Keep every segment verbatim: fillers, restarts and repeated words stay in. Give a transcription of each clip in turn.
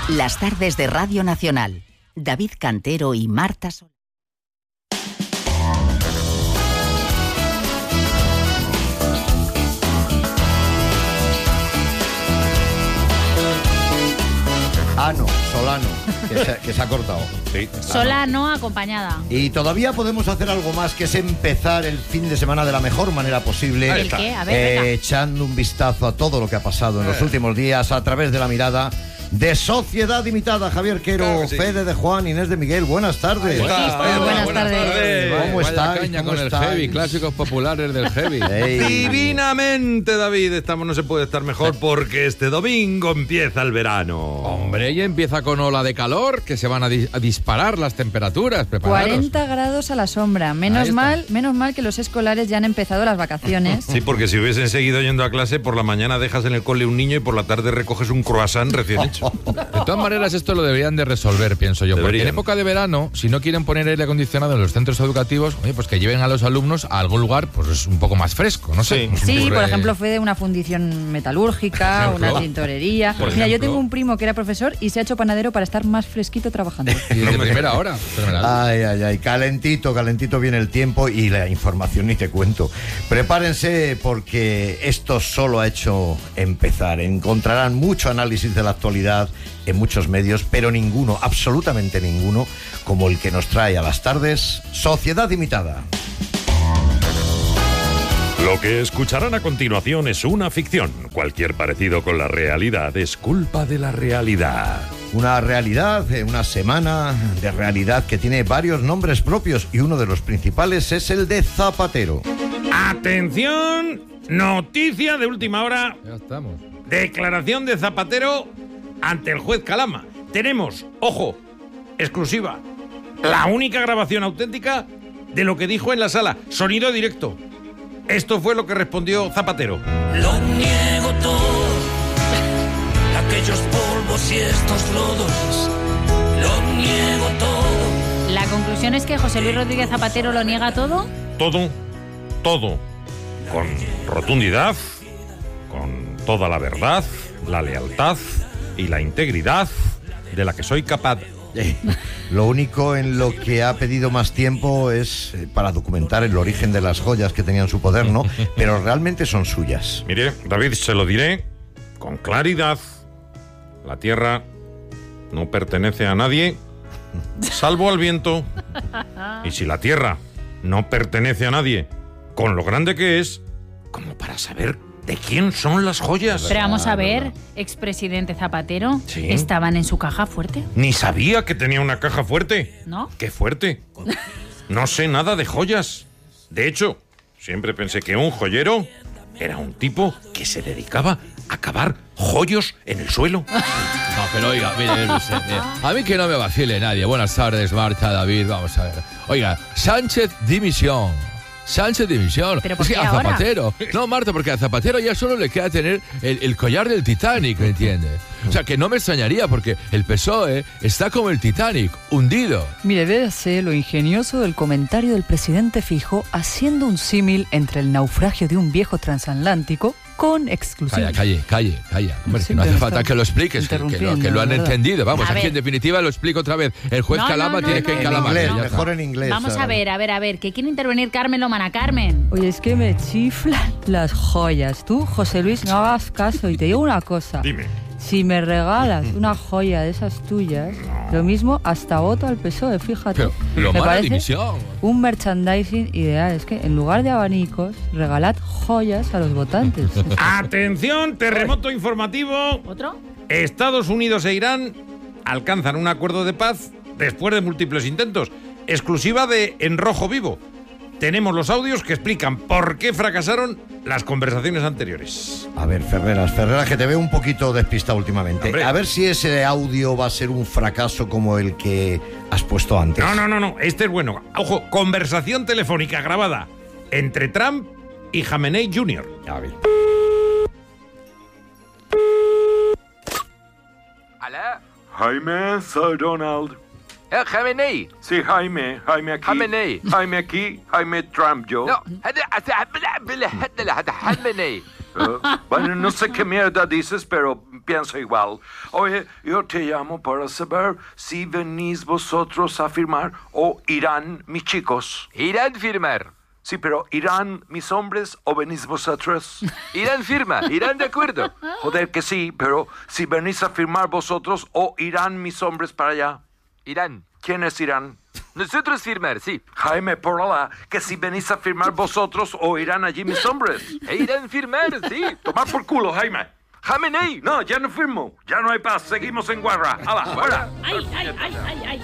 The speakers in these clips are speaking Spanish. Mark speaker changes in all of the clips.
Speaker 1: Las tardes de Radio Nacional. David Cantero y Marta Sol.
Speaker 2: Ah, no, Solano, que se, que se ha cortado.
Speaker 3: Sí,
Speaker 4: Solano acompañada.
Speaker 2: Y todavía podemos hacer algo más, que es empezar el fin de semana de la mejor manera posible.
Speaker 4: ¿El qué? A ver,
Speaker 2: eh,
Speaker 4: venga.
Speaker 2: echando un vistazo a todo lo que ha pasado en los últimos días a través de la mirada de Sociedad Imitada. Javier Quero,
Speaker 3: Claro que sí.
Speaker 2: Fede de Juan, Inés de Miguel, buenas tardes.
Speaker 3: Buenas tardes.
Speaker 4: Buenas
Speaker 3: Buenas
Speaker 4: tardes.
Speaker 3: tardes.
Speaker 2: ¿Cómo
Speaker 5: Vaya
Speaker 2: estáis?
Speaker 5: caña
Speaker 2: ¿Cómo
Speaker 5: con el
Speaker 2: estáis?
Speaker 5: heavy, clásicos populares del heavy.
Speaker 2: Ey.
Speaker 3: Divinamente, David, estamos, no se puede estar mejor porque este domingo empieza el verano.
Speaker 5: Hombre, ya empieza con ola de calor, que se van a, di- a disparar las temperaturas. Preparados.
Speaker 6: cuarenta grados a la sombra.
Speaker 5: Ahí
Speaker 6: Menos
Speaker 5: está.
Speaker 6: mal, menos mal que los escolares ya han empezado las vacaciones.
Speaker 3: Sí, porque si hubiesen seguido yendo a clase, por la mañana dejas en el cole un niño y por la tarde recoges un croissant recién hecho.
Speaker 5: De todas maneras, esto lo deberían de resolver, pienso yo. Porque
Speaker 3: Deberían.
Speaker 5: en época de verano, si no quieren poner aire acondicionado en los centros educativos, oye, pues que lleven a los alumnos a algún lugar pues un poco más fresco, no sé.
Speaker 3: Sí.
Speaker 5: Se me
Speaker 6: Sí,
Speaker 5: ocurre-
Speaker 6: por ejemplo, fue de una fundición metalúrgica,
Speaker 5: Por ejemplo.
Speaker 6: una tintorería.
Speaker 5: Por
Speaker 6: Mira, yo
Speaker 5: ejemplo.
Speaker 6: tengo un primo que era profesor y se ha hecho panadero para estar más fresquito trabajando.
Speaker 5: Y de primera hora. fenomenal.
Speaker 2: Ay, ay, ay, calentito, calentito viene el tiempo y la información ni te cuento. Prepárense porque esto solo ha hecho empezar. Encontrarán mucho análisis de la actualidad en muchos medios, pero ninguno, absolutamente ninguno, como el que nos trae a las tardes Sociedad Imitada.
Speaker 7: Lo que escucharán a continuación es una ficción. Cualquier parecido con la realidad es culpa de la realidad.
Speaker 2: Una realidad, eh, una semana de realidad que tiene varios nombres propios y uno de los principales es el de Zapatero.
Speaker 3: Atención, noticia de última hora,
Speaker 5: Ya estamos.
Speaker 3: declaración de Zapatero ante el juez Calama. Tenemos, ojo, exclusiva, la única grabación auténtica de lo que dijo en la sala, sonido directo. Esto fue lo que respondió Zapatero.
Speaker 8: Lo niego todo, aquellos polvos y estos lodos, lo niego todo.
Speaker 4: La conclusión es que José Luis Rodríguez Zapatero lo niega todo.
Speaker 7: Todo, todo, con rotundidad, con toda la verdad, la lealtad y la integridad de la que soy capaz.
Speaker 2: Eh, Lo único en lo que ha pedido más tiempo es eh, para documentar el origen de las joyas que tenía en su poder, ¿no? Pero realmente son suyas.
Speaker 7: Mire, David, se lo diré con claridad. La tierra no pertenece a nadie, salvo al viento. Y si la tierra no pertenece a nadie, con lo grande que es, como para saber de quién son las joyas.
Speaker 4: Pero vamos a ver, expresidente Zapatero,
Speaker 7: Sí.
Speaker 4: ¿estaban en su caja fuerte?
Speaker 7: Ni sabía que tenía una caja fuerte.
Speaker 4: ¿No?
Speaker 7: ¡Qué fuerte! No sé nada de joyas. De hecho, siempre pensé que un joyero era un tipo que se dedicaba a cavar joyos en el suelo.
Speaker 5: No, pero oiga, mire, mire, usted, mire, a mí que no me vacile nadie. Buenas tardes, Marta, David, vamos a ver. Oiga, Sánchez dimisión. Sánchez dimisión.
Speaker 4: ¿Pero por
Speaker 5: es que
Speaker 4: qué
Speaker 5: a
Speaker 4: ahora?
Speaker 5: Zapatero. No, Marta, porque a Zapatero ya solo le queda tener el, el collar del Titanic, ¿me entiendes? O sea, que no me extrañaría porque el P S O E está como el Titanic, hundido.
Speaker 6: Mire, véase lo ingenioso del comentario del presidente Fijo haciendo un símil entre el naufragio de un viejo transatlántico con exclusiva.
Speaker 5: Calla, calle, calle, calla. Hombre,
Speaker 6: Sí,
Speaker 5: que no hace
Speaker 6: pero
Speaker 5: falta
Speaker 6: está
Speaker 5: que lo expliques, que, que lo, que lo han
Speaker 6: interrumpiendo, ¿verdad?
Speaker 5: entendido. Vamos,
Speaker 4: A
Speaker 5: aquí
Speaker 4: ver.
Speaker 5: en definitiva lo explico otra vez. El juez
Speaker 4: No,
Speaker 5: Calama
Speaker 4: no,
Speaker 5: tiene
Speaker 4: no,
Speaker 5: que
Speaker 4: no,
Speaker 2: En
Speaker 5: encalamar.
Speaker 2: inglés,
Speaker 5: ya está.
Speaker 2: mejor en inglés.
Speaker 4: Vamos a
Speaker 2: Sara.
Speaker 4: ver, a ver, a ver, que quiere intervenir Carmen Lomana. Carmen.
Speaker 6: Oye, es que me chiflan las joyas. Tú, José Luis, no hagas caso y te digo una cosa.
Speaker 7: Dime.
Speaker 6: Si me regalas una joya de esas tuyas, lo mismo hasta voto al P S O E, fíjate.
Speaker 5: Pero lo
Speaker 6: Me
Speaker 5: mala
Speaker 6: parece
Speaker 5: dimisión.
Speaker 6: un merchandising ideal. Es que en lugar de abanicos, regalad joyas a los votantes.
Speaker 3: Atención, terremoto informativo.
Speaker 4: ¿Otro?
Speaker 3: Estados Unidos e Irán alcanzan un acuerdo de paz después de múltiples intentos. Exclusiva de En Rojo Vivo. Tenemos los audios que explican por qué fracasaron las conversaciones anteriores.
Speaker 2: A ver, Ferreras, Ferreras, que te veo un poquito despistado últimamente.
Speaker 3: Hombre.
Speaker 2: A ver si ese audio va a ser un fracaso como el que has puesto antes.
Speaker 3: No, no, no, no. Este es bueno. Ojo, conversación telefónica grabada entre Trump y Jamenei junior
Speaker 2: A ver.
Speaker 9: ¿Aló?
Speaker 10: Jaime, soy Donald.
Speaker 9: ¿Eh, Jamenei?
Speaker 10: Sí, Jaime, Jaime aquí.
Speaker 9: Jamenei.
Speaker 10: Jaime aquí, Jaime Trump, yo.
Speaker 9: No, هذا هذا Jamenei.
Speaker 10: Uh, bueno, no sé qué mierda dices, pero pienso igual. Oye, yo te llamo para saber si venís vosotros a firmar o irán mis chicos.
Speaker 9: Irán firmar.
Speaker 10: Sí, pero ¿irán mis hombres o venís vosotros?
Speaker 9: Irán firma, irán de acuerdo.
Speaker 10: Joder que sí, pero si venís a firmar vosotros o irán mis hombres para allá.
Speaker 9: Irán.
Speaker 10: ¿Quiénes irán?
Speaker 9: Nosotros firmar, sí.
Speaker 10: Jaime, por Allah, que si venís a firmar vosotros o irán allí mis hombres.
Speaker 9: E irán firmar, sí.
Speaker 10: Tomar por culo, Jaime.
Speaker 9: Jamenei.
Speaker 10: No, ya no firmo. Ya no hay paz. Seguimos en guerra. ¡Hala, fuera!
Speaker 4: ¡Ay, ay, ay, ay, ay!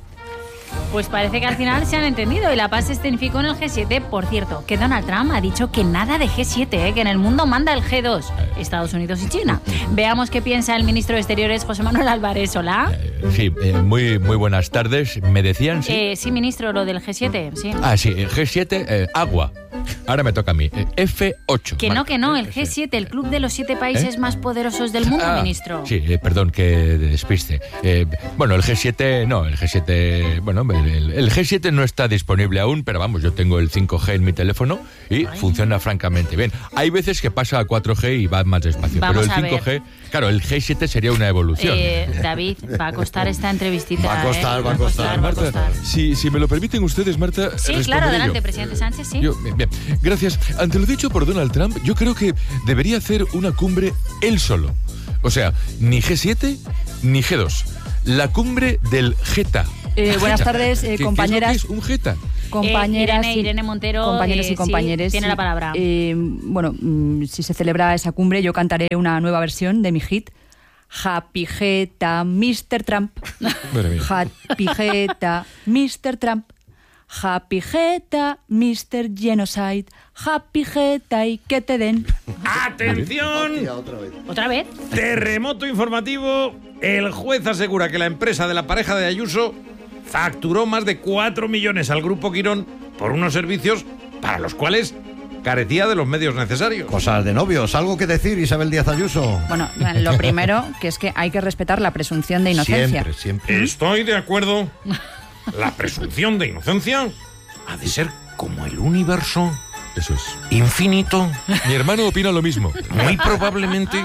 Speaker 4: Pues parece que al final se han entendido y la paz se escenificó en el G siete. Por cierto, que Donald Trump ha dicho que nada de G siete, ¿eh? Que en el mundo manda el G dos, Estados Unidos y China. Veamos qué piensa el ministro de Exteriores, José Manuel Álvarez. Hola.
Speaker 5: Eh, sí, eh, muy, muy buenas tardes. ¿Me decían? Sí,
Speaker 4: Eh, sí, ministro, lo del G siete, sí.
Speaker 5: ah, sí, eh, G siete, eh, agua. Ahora me toca a mí. Eh, F ocho.
Speaker 4: Que no,
Speaker 5: marca.
Speaker 4: que no, el G siete, el club de los siete países
Speaker 5: ¿Eh?
Speaker 4: más poderosos del mundo,
Speaker 5: Ah,
Speaker 4: ministro.
Speaker 5: Sí, eh, perdón que despiste. Eh, bueno, el G siete, no, el G siete, bueno, el, el G siete no está disponible aún, pero vamos, yo tengo el cinco G en mi teléfono y
Speaker 4: Ay.
Speaker 5: funciona francamente bien. Hay veces que pasa a cuatro G y va más despacio,
Speaker 4: Vamos
Speaker 5: pero
Speaker 4: a
Speaker 5: el cinco G, claro, el G siete sería una evolución.
Speaker 4: Eh, David, va a costar esta entrevistita.
Speaker 2: Va a costar,
Speaker 4: ¿eh?
Speaker 2: va a costar.
Speaker 4: va a costar.
Speaker 5: si, si me lo permiten ustedes, Marta,
Speaker 4: Sí,
Speaker 5: responderé
Speaker 4: claro, adelante,
Speaker 5: yo.
Speaker 4: presidente Sánchez, sí.
Speaker 5: Yo, bien, bien. Gracias. Ante lo dicho por Donald Trump, yo creo que debería hacer una cumbre él solo. O sea, ni G siete ni G dos. La cumbre del Jeta.
Speaker 6: Eh, buenas tardes, eh,
Speaker 5: ¿Qué- qué es lo que
Speaker 6: compañeras.
Speaker 5: es un Jeta?
Speaker 6: Compañeras,
Speaker 4: Eh, Irene,
Speaker 6: y-
Speaker 4: Irene Montero,
Speaker 6: compañeros
Speaker 4: eh,
Speaker 6: y
Speaker 4: sí,
Speaker 6: compañeros.
Speaker 4: tiene
Speaker 6: sí.
Speaker 4: la palabra.
Speaker 6: Eh, bueno, mm, si se celebra esa cumbre, yo cantaré una nueva versión de mi hit. Happy Jeta, mister Trump.
Speaker 5: Madre mía.
Speaker 6: Happy Jeta, mister Trump. Happy Jeta, mister Genocide. Happy Jeta y que te den.
Speaker 3: ¡Atención!
Speaker 4: ¿Otra vez?
Speaker 3: Terremoto informativo. El juez asegura que la empresa de la pareja de Ayuso facturó más de cuatro millones al Grupo Quirón por unos servicios para los cuales carecía de los medios necesarios.
Speaker 2: Cosas de novios. ¿Algo que decir, Isabel Díaz Ayuso?
Speaker 6: Bueno, lo primero, que es que hay que respetar la presunción de inocencia.
Speaker 2: Siempre, siempre.
Speaker 3: Estoy de acuerdo. La presunción de inocencia ha de ser como el universo
Speaker 5: Eso es.
Speaker 3: infinito.
Speaker 5: Mi hermano opina lo mismo.
Speaker 3: Muy probablemente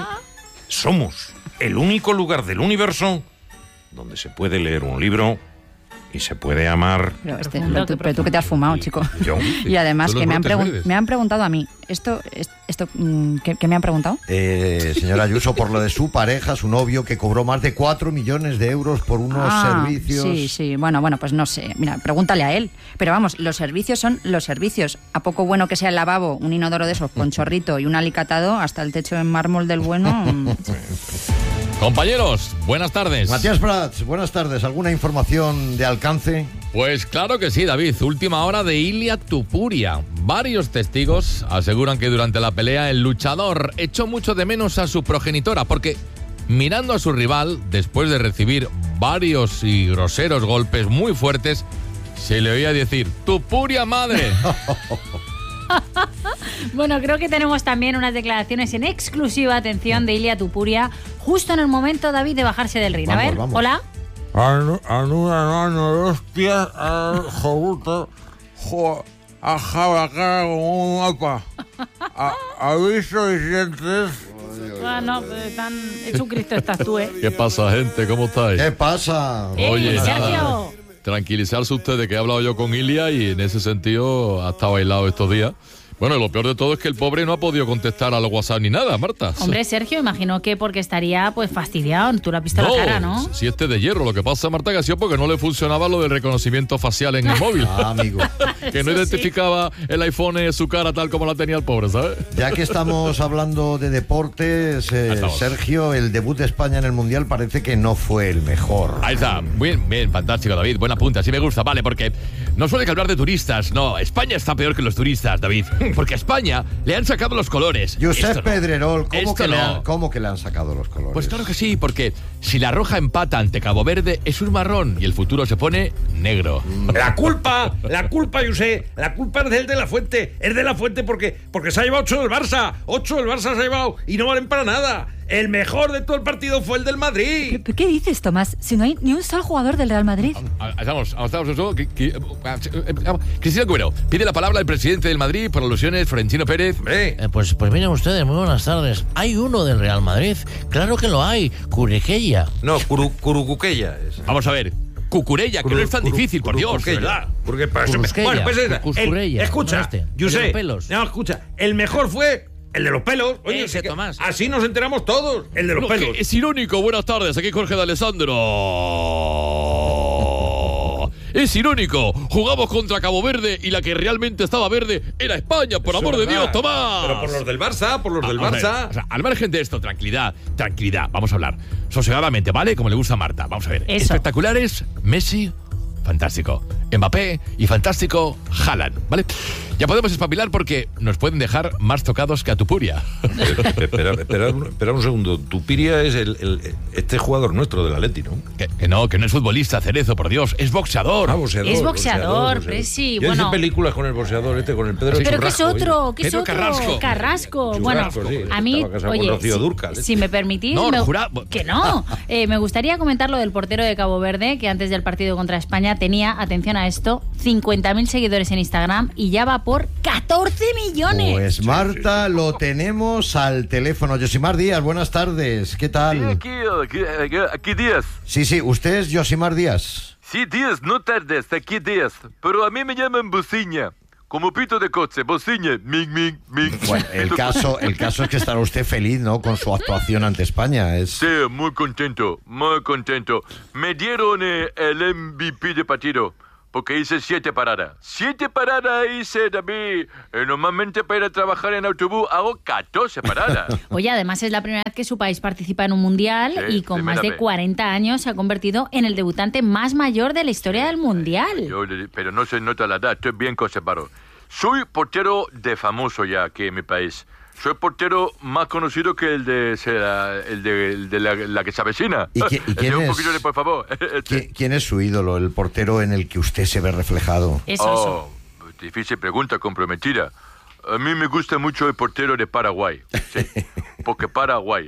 Speaker 3: somos el único lugar del universo donde se puede leer un libro y se puede amar.
Speaker 6: Pero, este,
Speaker 4: Profundo,
Speaker 6: pero tú,
Speaker 4: qué
Speaker 6: pero tú que te has fumado, chico.
Speaker 3: Yo.
Speaker 6: Y además
Speaker 5: Son los
Speaker 6: que me han,
Speaker 5: brotes
Speaker 6: pregun-
Speaker 5: verdes.
Speaker 6: me han preguntado a mí. Esto, es- esto mm, ¿qué, qué me han preguntado?
Speaker 2: Eh, señora Ayuso, por lo de su pareja, su novio, que cobró más de cuatro millones de euros por unos
Speaker 6: Ah,
Speaker 2: servicios.
Speaker 6: Sí, sí, bueno, bueno, pues no sé. Mira, pregúntale a él. Pero vamos, los servicios son los servicios. A poco bueno que sea el lavabo, un inodoro de esos con chorrito y un alicatado, hasta el techo en mármol del bueno. mm.
Speaker 5: Compañeros, buenas tardes.
Speaker 2: Matías Prats, buenas tardes. ¿Alguna información de alcance?
Speaker 5: Pues claro que sí, David. Última hora de Ilia Tupuria. Varios testigos aseguran que durante la pelea el luchador echó mucho de menos a su progenitora porque mirando a su rival, después de recibir varios y groseros golpes muy fuertes, se le oía decir ¡Tupuria madre!
Speaker 4: Bueno, creo que tenemos también unas declaraciones en exclusiva, atención, de Ilia Tupuria, justo en el momento, David, de bajarse del ring. A
Speaker 2: Vamos,
Speaker 4: ver,
Speaker 2: vamos.
Speaker 4: hola.
Speaker 7: Anuda no hostia al joguto a jabacar un mapa. Aviso y sientes.
Speaker 4: Ah, no, pues tan hecho un Cristo estás tú, ¿eh?
Speaker 5: ¿Qué pasa, gente? ¿Cómo estáis?
Speaker 2: ¿Qué pasa?
Speaker 4: Eh,
Speaker 5: Oye,
Speaker 4: Sergio.
Speaker 5: nada. Tranquilizarse ustedes que he hablado yo con Ilia y en ese sentido ha estado aislado estos días. Bueno, lo peor de todo es que el pobre no ha podido contestar a los WhatsApp ni nada, Marta.
Speaker 4: Hombre, Sergio, imagino que porque estaría pues fastidiado. Tú le has visto la cara, ¿no?
Speaker 5: Si este de hierro, lo que pasa, Marta, que ha sido porque no le funcionaba lo del reconocimiento facial en el móvil.
Speaker 2: Ah, amigo.
Speaker 5: Que no
Speaker 4: Eso sí.
Speaker 5: identificaba el iPhone eh, su cara tal como la tenía el pobre, ¿sabes?
Speaker 2: Ya que estamos hablando de deportes, eh,
Speaker 5: Estamos.
Speaker 2: Sergio, el debut de España en el Mundial parece que no fue el mejor.
Speaker 5: Ahí está. Bien, bien, fantástico, David. Buena punta, así me gusta, vale, porque no suele que hablar de turistas. No, España está peor que los turistas, David. Porque a España le han sacado los colores.
Speaker 2: Josep
Speaker 5: Esto no.
Speaker 2: Pedrerol, ¿cómo
Speaker 5: Esto
Speaker 2: que, le
Speaker 5: no.
Speaker 2: han, ¿cómo que le han sacado los colores?
Speaker 5: Pues claro que sí, porque si la roja empata ante Cabo Verde es un marrón y el futuro se pone negro.
Speaker 3: La culpa, la culpa, José, la culpa es del de la Fuente. Es de la Fuente porque, porque se ha llevado ocho del Barça. Ocho del Barça se ha llevado y no valen para nada. El mejor de todo el partido fue el del Madrid.
Speaker 6: ¿Pero qué dices, Tomás? Si no hay ni un solo jugador del Real Madrid.
Speaker 5: Estamos, estamos, estamos. Cristina Cubero, pide la palabra al presidente del Madrid por alusiones, Florentino Pérez.
Speaker 3: Eh,
Speaker 11: Eh, pues, pues miren ustedes, muy buenas tardes. ¿Hay uno del Real Madrid? Claro que lo hay, Curequeya.
Speaker 7: No, curu, Curucuqueya es.
Speaker 5: Vamos a ver. Cucurella, que
Speaker 7: Curu-
Speaker 5: no es tan
Speaker 7: curu-
Speaker 5: difícil, por Dios,
Speaker 7: curucuqueya.
Speaker 5: ¿verdad?
Speaker 3: Porque para eso-
Speaker 11: Cusqueya,
Speaker 3: bueno, pues el-
Speaker 11: Cuscurella,
Speaker 3: escucha,
Speaker 11: ¿no este? El de
Speaker 3: José,
Speaker 11: los pelos.
Speaker 3: no, escucha, el mejor fue el de los pelos. Oye,
Speaker 11: Ese,
Speaker 3: que-
Speaker 11: Tomás.
Speaker 3: así nos enteramos todos, el de los
Speaker 5: No,
Speaker 3: pelos.
Speaker 5: que es irónico. Buenas tardes, aquí Jorge de Alessandro. Es irónico. Jugamos contra Cabo Verde y la que realmente estaba verde era España, por amor de Dios, Tomás.
Speaker 3: Pero por los del Barça, por los del
Speaker 5: A- a ver,
Speaker 3: Barça.
Speaker 5: o sea, al margen de esto, tranquilidad, tranquilidad. Vamos a hablar sosegadamente, ¿vale? Como le gusta a Marta. Vamos a ver.
Speaker 4: Eso.
Speaker 5: Espectaculares, Messi, fantástico. Mbappé y fantástico, Haaland, ¿vale? Ya podemos espabilar porque nos pueden dejar más tocados que a Tupuria.
Speaker 7: Espera, espera, un- espera un segundo. Tupiria es el, el- este jugador nuestro del Atleti, ¿no?
Speaker 5: Que, que no, que no es futbolista, Cerezo, por Dios. Es boxeador.
Speaker 7: Ah, boxeador.
Speaker 4: Es boxeador, Presi,
Speaker 7: Yo
Speaker 4: bueno.
Speaker 7: hice películas con el boxeador este, con el Pedro
Speaker 4: Pero que es
Speaker 7: Churrasco,
Speaker 4: otro,
Speaker 7: oye.
Speaker 4: que es
Speaker 5: Pedro
Speaker 4: otro.
Speaker 5: Carrasco.
Speaker 4: Carrasco.
Speaker 7: Churrasco,
Speaker 4: Bueno,
Speaker 7: sí,
Speaker 4: a mí,
Speaker 7: estaba casado con
Speaker 4: oye,
Speaker 7: Rocío
Speaker 4: si,
Speaker 7: Dúrcal, ¿eh?
Speaker 4: si me permitís,
Speaker 5: No,
Speaker 4: me-
Speaker 5: jura-
Speaker 4: que no. Eh, me gustaría comentar lo del portero de Cabo Verde, que antes del partido contra España tenía, atención a esto, cincuenta mil seguidores en Instagram y ya va por catorce millones.
Speaker 2: Pues Marta, lo tenemos al teléfono. Yosimar Díaz, buenas tardes. ¿Qué
Speaker 9: Sí,
Speaker 2: tal?
Speaker 9: aquí, aquí, aquí, aquí Díaz.
Speaker 2: Sí, sí, usted es Yosimar Díaz.
Speaker 9: Sí, Díaz, no tardes, aquí Díaz. Pero a mí me llaman Bociña. Como pito de coche, Bociña. Ming, ming, ming.
Speaker 2: Bueno, el caso, el caso es que estará usted feliz, ¿no? Con su actuación ante España. Es...
Speaker 9: Sí, muy contento, muy contento. Me dieron eh, el M V P de partido. Porque hice siete paradas. Siete paradas hice, David. Eh, normalmente para ir a trabajar en autobús hago catorce paradas.
Speaker 4: Oye, además es la primera vez que su país participa en un mundial
Speaker 9: Sí,
Speaker 4: y con
Speaker 9: primera
Speaker 4: más de
Speaker 9: vez.
Speaker 4: cuarenta años se ha convertido en el debutante más mayor de la historia del mundial.
Speaker 9: Yo le- pero no se nota la edad, estoy bien conservado. Soy portero de famoso ya aquí en mi país. Soy portero más conocido que el de, será, el de, el de la, la que se avecina.
Speaker 2: ¿Y qui- y quién
Speaker 9: Un
Speaker 2: es?
Speaker 9: poquito de por favor. Este.
Speaker 2: ¿Qui- ¿Quién es su ídolo, el portero en el que usted se ve reflejado?
Speaker 4: Eso,
Speaker 9: Oh, difícil pregunta, comprometida. A mí me gusta mucho el portero de Paraguay. Sí, porque Paraguay.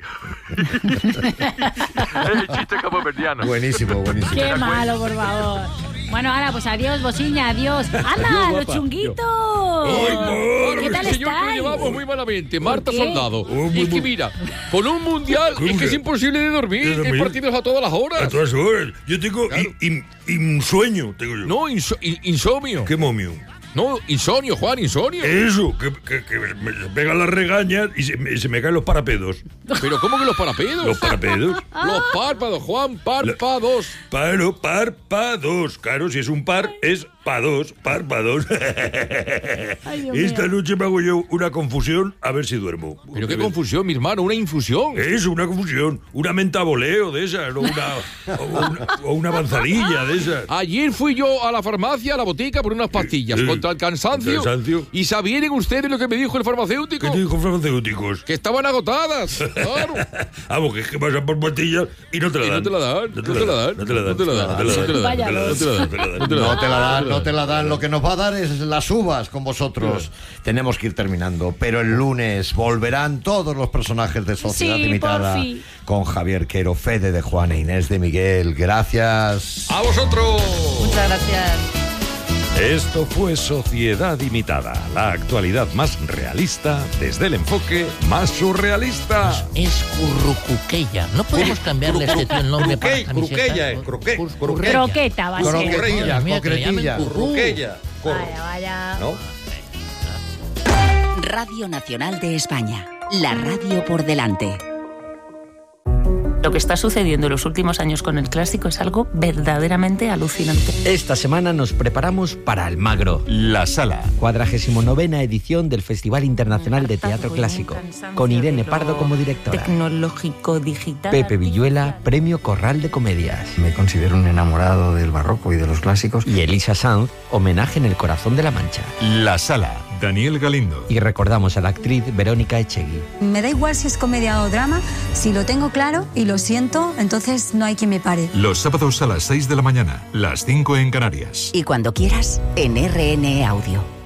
Speaker 9: El chiste caboverdiano.
Speaker 2: Buenísimo, buenísimo.
Speaker 4: Qué malo, por favor. Bueno, ahora, pues adiós, Bociña, adiós. ¡Anda, los chunguitos! ¿Qué tal
Speaker 5: señor, que lo
Speaker 4: estáis?
Speaker 5: llevamos muy malamente. Marta
Speaker 4: qué?
Speaker 5: Soldado. Y es que mira, con un mundial es que es imposible de dormir. Hay partidos a todas las
Speaker 12: A
Speaker 5: horas.
Speaker 12: todas horas. Yo tengo in- in- insueño, tengo yo.
Speaker 5: No, inso- in- insomnio.
Speaker 12: ¿Qué momio?
Speaker 5: No, insomnio, Juan, insomnio.
Speaker 12: Eso, que, que- que me pegan las regañas y se, me- se me caen los parapedos.
Speaker 5: Pero ¿cómo que los parapedos?
Speaker 12: Los parapedos.
Speaker 5: Los párpados, Juan, párpados.
Speaker 12: Paro, párpados. Claro, si es un par, es pa' dos, párpados.
Speaker 4: Ay, Dios
Speaker 12: Esta
Speaker 4: mío.
Speaker 12: noche me hago yo una confusión a ver si duermo.
Speaker 5: Pero qué confusión, mi hermano, una infusión.
Speaker 12: Eso, una confusión. Una mentaboleo de esas, o una, o una, o una avanzadilla de esas.
Speaker 5: Ayer fui yo a la farmacia, a la botica, por unas pastillas
Speaker 12: Eh,
Speaker 5: contra el cansancio.
Speaker 12: cansancio.
Speaker 5: ¿Y sabían ustedes lo que me dijo el farmacéutico?
Speaker 12: ¿Qué te dijo farmacéuticos?
Speaker 5: Que estaban agotadas. Claro.
Speaker 12: Vamos, que es que vas a por pastillas y no te la
Speaker 5: Y
Speaker 12: dan.
Speaker 5: no te la dan,
Speaker 12: No te la dan. No te la dan.
Speaker 5: no te la dan,
Speaker 12: No te la dan.
Speaker 4: Vaya
Speaker 12: No te la dan.
Speaker 4: dos.
Speaker 12: No te la dan. No te la dan.
Speaker 5: No te la
Speaker 2: No te la dan, no te la dan. Lo que nos va a dar es las uvas con vosotros. Tenemos que ir terminando. Pero el lunes volverán todos los personajes de Sociedad
Speaker 4: Sí,
Speaker 2: Limitada
Speaker 4: porfi.
Speaker 2: con Javier Quero, Fede de Juan e Inés de Miguel. Gracias.
Speaker 3: ¡A vosotros!
Speaker 6: Muchas gracias.
Speaker 7: Esto fue Sociedad Imitada, la actualidad más realista desde el enfoque más surrealista.
Speaker 11: Es Currucuqueya. ¿No podemos cambiarle a este tío el nombre para
Speaker 3: Cruquey,
Speaker 11: camiseta?
Speaker 3: cruquella, eh, cruque,
Speaker 11: Cur-
Speaker 3: cruquella.
Speaker 4: Croqueta va a ser.
Speaker 3: Croquella,
Speaker 11: Madre mía, que le llamen
Speaker 2: concretilla.
Speaker 11: curru.
Speaker 3: Ruquella.
Speaker 4: Vaya, vaya.
Speaker 3: ¿No?
Speaker 1: Radio Nacional de España. La radio por delante.
Speaker 13: Lo que está sucediendo en los últimos años con el clásico es algo verdaderamente alucinante.
Speaker 14: Esta semana nos preparamos para Almagro,
Speaker 7: La Sala.
Speaker 14: cuadragésimo novena edición del Festival Internacional de Teatro Clásico, con Irene Pardo como directora.
Speaker 13: Tecnológico, digital.
Speaker 14: Pepe Villuela, Premio Corral de Comedias.
Speaker 15: Me considero un enamorado del barroco y de los clásicos.
Speaker 14: Y Elisa Sanz, homenaje en el corazón de la Mancha.
Speaker 7: La Sala. Daniel Galindo.
Speaker 14: Y recordamos a la actriz Verónica Echegui.
Speaker 16: Me da igual si es comedia o drama, si lo tengo claro y lo siento, entonces no hay quien me pare.
Speaker 17: Los sábados a las seis de la mañana, las cinco en Canarias.
Speaker 1: Y cuando quieras, en R N E Audio.